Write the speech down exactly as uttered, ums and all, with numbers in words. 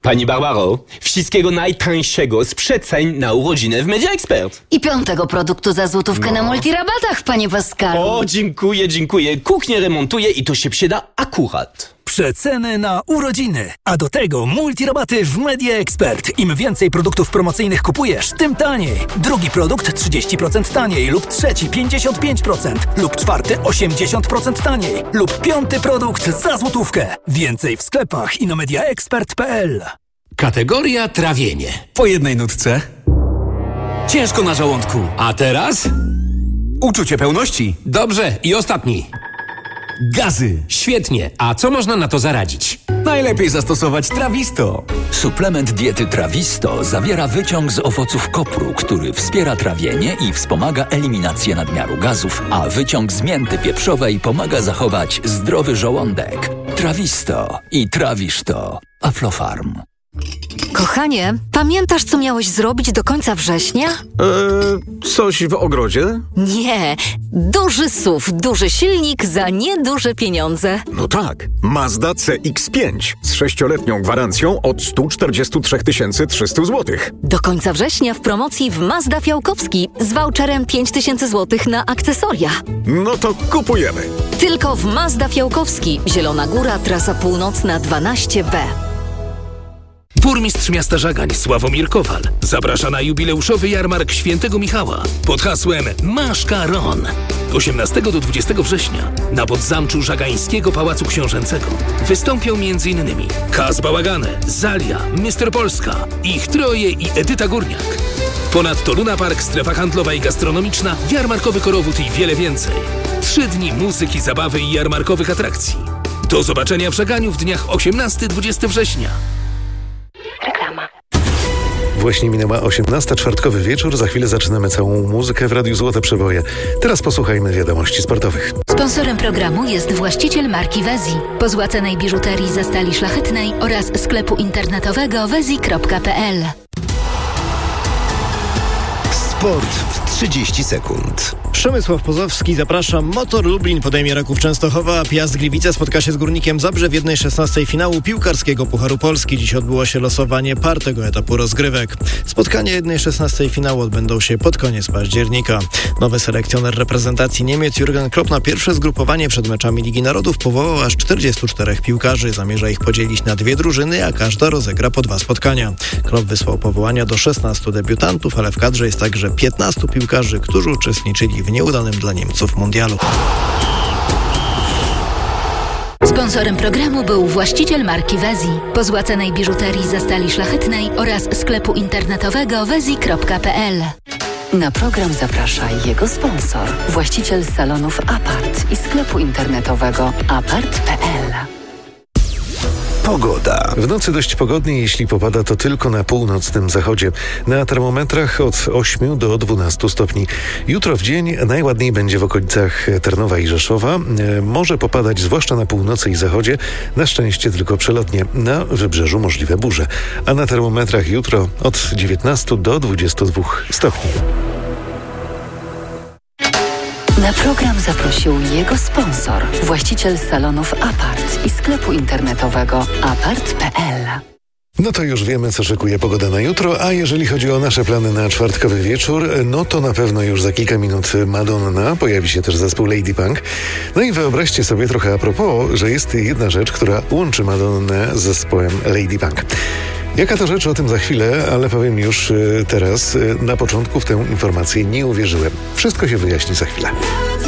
Pani Barbaro, wszystkiego najtańszego z przeceń na urodziny w Media Expert. I piątego produktu za złotówkę no. na multirabatach, panie Pascalu. O, dziękuję, dziękuję. Kuchnię remontuję i to się przyda akurat. Przeceny na urodziny, a do tego multirabaty w Media Expert. Im więcej produktów promocyjnych kupujesz, tym taniej. Drugi produkt trzydzieści procent taniej lub trzeci pięćdziesiąt pięć procent lub czwarty osiemdziesiąt procent taniej lub piąty produkt za złotówkę. Więcej w sklepach i na media expert kropka p l. Kategoria trawienie. Po jednej nutce. Ciężko na żołądku. A teraz? Uczucie pełności. Dobrze. I ostatni. Gazy. Świetnie. A co można na to zaradzić? Najlepiej zastosować Trawisto. Suplement diety Trawisto zawiera wyciąg z owoców kopru, który wspiera trawienie i wspomaga eliminację nadmiaru gazów, a wyciąg z mięty pieprzowej pomaga zachować zdrowy żołądek. Trawisto i trawisz to. Aflofarm. Kochanie, pamiętasz, co miałeś zrobić do końca września? Eee, coś w ogrodzie? Nie, duży S U V, duży silnik za nieduże pieniądze. No tak, Mazda C X pięć z sześcioletnią gwarancją od sto czterdzieści trzy tysiące trzysta złotych. Do końca września w promocji w Mazda Fiałkowski z voucherem pięć tysięcy złotych na akcesoria. No to kupujemy. Tylko w Mazda Fiałkowski, Zielona Góra, trasa północna dwanaście B. Burmistrz miasta Żagań Sławomir Kowal zaprasza na jubileuszowy jarmark Świętego Michała pod hasłem Maszkaron. osiemnastego do dwudziestego września na podzamczu Żagańskiego Pałacu Książęcego wystąpią m.in. Kaz Bałagane, Zalia, mister Polska, Ich Troje i Edyta Górniak. Ponadto Luna Park, strefa handlowa i gastronomiczna, jarmarkowy korowód i wiele więcej. Trzy dni muzyki, zabawy i jarmarkowych atrakcji. Do zobaczenia w Żaganiu w dniach osiemnastego do dwudziestego września. Reklama. Właśnie minęła osiemnasta, czwartkowy wieczór. Za chwilę zaczynamy całą muzykę w Radiu Złote Przeboje. Teraz posłuchajmy wiadomości sportowych. Sponsorem programu jest właściciel marki Wezi. Po złacanej biżuterii ze stali szlachetnej oraz sklepu internetowego wezi kropka p l. Sport w trzydzieści sekund. Przemysław Pozowski, zapraszam. Motor Lublin podejmie Raków Częstochowa, a Piast Gliwice spotka się z Górnikiem Zabrze w jednej szesnastej finału piłkarskiego Pucharu Polski. Dziś odbyło się losowanie par tego etapu rozgrywek. Spotkania jednej szesnastej finału odbędą się pod koniec października. Nowy selekcjoner reprezentacji Niemiec Jurgen Klopp na pierwsze zgrupowanie przed meczami Ligi Narodów powołał aż czterdziestu czterech piłkarzy. Zamierza ich podzielić na dwie drużyny, a każda rozegra po dwa spotkania. Klopp wysłał powołania do szesnastu debiutantów, ale w kadrze jest także piętnastu piłkarzy, którzy uczestniczyli w nieudanym dla Niemców mundialu. Sponsorem programu był właściciel marki Wezi. Po złacanej biżuterii ze stali szlachetnej oraz sklepu internetowego wezi kropka p l. Na program zaprasza jego sponsor, właściciel salonów Apart i sklepu internetowego apart kropka p l. Pogoda. W nocy dość pogodnie, jeśli popada to tylko na północnym zachodzie. Na termometrach od ośmiu do dwunastu stopni. Jutro w dzień najładniej będzie w okolicach Tarnowa i Rzeszowa. Może popadać zwłaszcza na północy i zachodzie. Na szczęście tylko przelotnie. Na wybrzeżu możliwe burze. A na termometrach jutro od dziewiętnastu do dwudziestu dwóch stopni. Na program zaprosił jego sponsor, właściciel salonów Apart i sklepu internetowego apart kropka p l. No to już wiemy, co szykuje pogoda na jutro, a jeżeli chodzi o nasze plany na czwartkowy wieczór, no to na pewno już za kilka minut Madonna, pojawi się też zespół Lady Punk. No i wyobraźcie sobie trochę a propos, że jest jedna rzecz, która łączy Madonnę z zespołem Lady Punk. Jaka to rzecz, o tym za chwilę, ale powiem już teraz, na początku w tę informację nie uwierzyłem. Wszystko się wyjaśni za chwilę.